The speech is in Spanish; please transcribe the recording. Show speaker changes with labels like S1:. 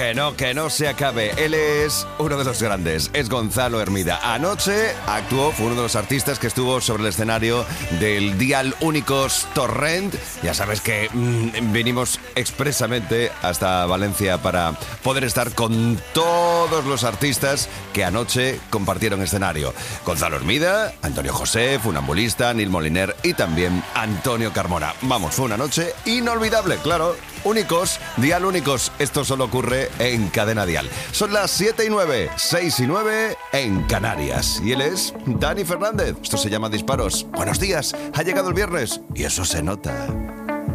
S1: Que no se acabe. Él es uno de los grandes, es Gonzalo Hermida. Anoche actuó, fue uno de los artistas que estuvo sobre el escenario del Dial Únicos Torrent. Ya sabes que vinimos expresamente hasta Valencia para poder estar con todos los artistas que anoche compartieron escenario. Gonzalo Hermida, Antonio José, Funambulista, Nil Moliner y también Antonio Carmona. Vamos, fue una noche inolvidable, claro. Únicos, Dial Únicos. Esto solo ocurre en Cadena Dial. Son las 7:09, 6:09 en Canarias. Y él es Dani Fernández. Esto se llama Disparos. Buenos días. Ha llegado el viernes y eso se nota.